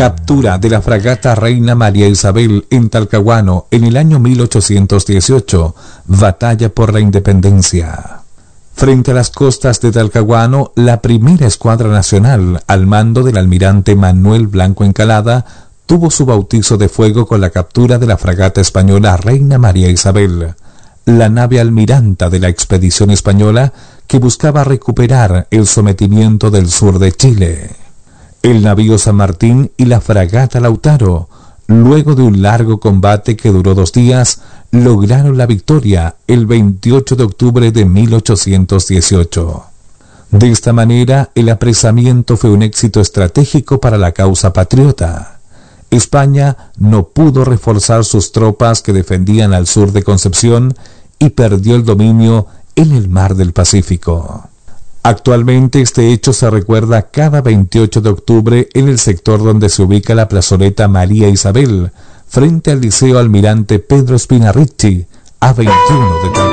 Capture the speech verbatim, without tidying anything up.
Captura de la fragata Reina María Isabel en Talcahuano en el año mil ochocientos dieciocho. Batalla por la independencia. Frente a las costas de Talcahuano, la primera escuadra nacional, al mando del almirante Manuel Blanco Encalada, tuvo su bautizo de fuego con la captura de la fragata española Reina María Isabel, la nave almiranta de la expedición española que buscaba recuperar el sometimiento del sur de Chile. El navío San Martín y la fragata Lautaro, luego de un largo combate que duró dos días, lograron la victoria el veintiocho de octubre de mil ochocientos dieciocho. De esta manera, el apresamiento fue un éxito estratégico para la causa patriota. España no pudo reforzar sus tropas que defendían al sur de Concepción y perdió el dominio en el mar del Pacífico. Actualmente este hecho se recuerda cada veintiocho de octubre en el sector donde se ubica la plazoleta María Isabel, frente al Liceo Almirante Pedro Espina Ricci, a veintiuno de Talcahuano.